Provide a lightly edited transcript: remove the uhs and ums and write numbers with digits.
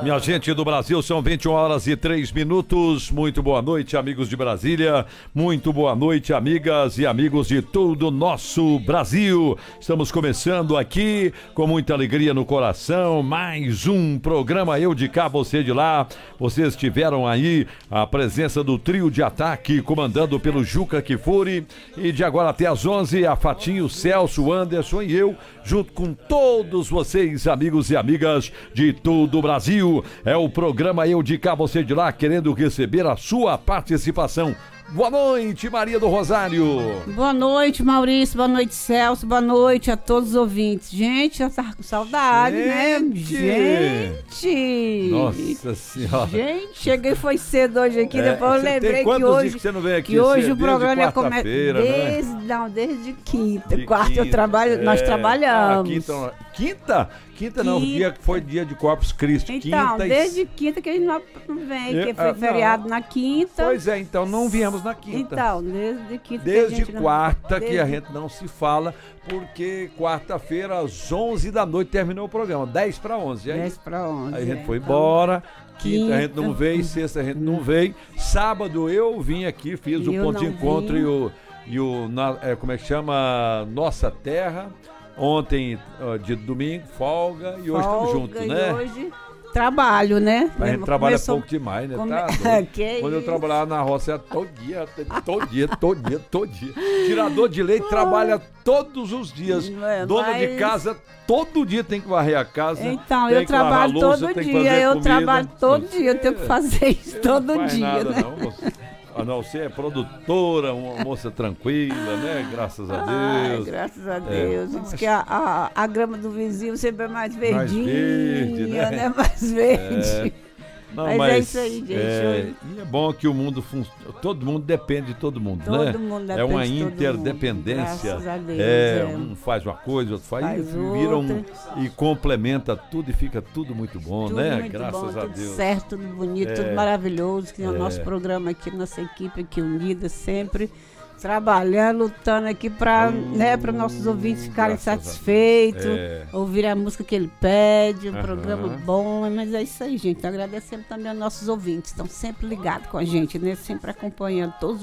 Minha gente do Brasil, são 21h03. Muito boa noite, amigos de Brasília. Muito boa noite, amigas e amigos de todo o nosso Brasil. Estamos começando aqui com muita alegria no coração. Mais um programa Eu de Cá, Você de Lá. Vocês tiveram aí a presença do trio de ataque, comandado pelo Juca Kfouri. E de agora até às 11, a Fatinho, Celso, Anderson e eu, junto com todos vocês, amigos e amigas de todo o Brasil. É o programa Eu de Cá, Você de Lá, querendo receber a sua participação. Boa noite, Maria do Rosário. Boa noite, Maurício. Boa noite, Celso. Boa noite a todos os ouvintes. Gente, eu tava com saudade, né? Gente! Nossa Senhora. Gente, cheguei foi cedo hoje aqui. Depois eu lembrei que hoje, que você não vem aqui, que hoje o programa ia começar desde quinta. Quarta eu trabalho, nós trabalhamos. Quinta não, foi dia de Corpus Christi. Então, desde quinta que a gente não vem, que foi feriado na quinta. Pois é, então não viemos na quinta. Então, desde quinta desde que a gente quarta que a gente não se fala, porque quarta-feira às 11 da noite terminou o programa, 10 para 11. 10 para 11. Aí a gente foi embora, quinta a gente não veio, sexta a gente não veio, sábado eu vim aqui, fiz o ponto de encontro como é que chama? Nossa Terra. Ontem, de domingo, folga, e hoje estamos juntos, né? Hoje trabalho, né? A gente trabalha pouco demais, né? Quando eu trabalhava na roça, era todo dia. Tirador de leite trabalha todos os dias. Dona de casa, todo dia tem que varrer a casa. Então, eu trabalho todo dia, eu tenho que fazer isso todo dia, né? Não, você é produtora, uma moça tranquila, né? Graças a Deus. Graças a Deus. Diz que a grama do vizinho sempre é mais verdinha, né? Mais verde. Não, mas é isso aí, gente. E é bom que o mundo todo mundo depende de todo mundo, né? Todo mundo depende é uma de todo interdependência. Mundo. Graças a Deus. Um faz uma coisa, outro faz outra. E complementa tudo e fica tudo muito bom, tudo né? Muito Graças bom, a tudo Deus. Certo, tudo bonito, tudo maravilhoso. Que é o nosso programa aqui, nossa equipe aqui unida sempre. Trabalhando, lutando aqui para nossos ouvintes ficarem satisfeitos, ouvir a música que ele pede, um programa bom, mas é isso aí, gente. Agradecendo também aos nossos ouvintes, estão sempre ligados com a gente, né? Sempre acompanhando todos